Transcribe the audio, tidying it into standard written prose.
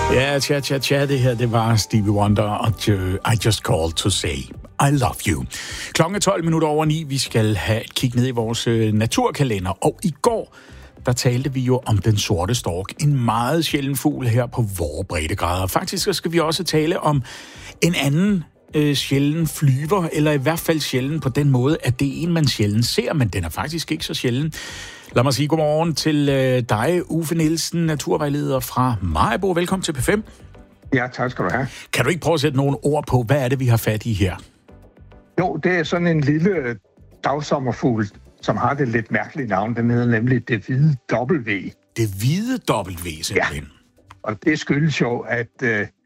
Ja, tja, det her, det var Stevie Wonder og I Just Called to Say I Love You. Klokken er 12:12. Vi skal have et kig ned i vores naturkalender, og i går, der talte vi jo om den sorte stork, en meget sjælden fugl her på vore breddegrader. Faktisk så skal vi også tale om en anden sjælden flyver, eller i hvert fald sjælden på den måde, at det er en, man sjældent ser, men den er faktisk ikke så sjælden. Lad mig sige godmorgen til dig, Uffe Nielsen, naturvejleder fra Maribo. Velkommen til P5. Ja, tak skal du have. Kan du ikke prøve at sætte nogle ord på, hvad er det, vi har fat i her? Jo, det er sådan en lille dagsommerfugl, som har det lidt mærkelige navn. Den hedder nemlig det hvide W. Det hvide W, simpelthen. Ja. Og det skyldes jo, at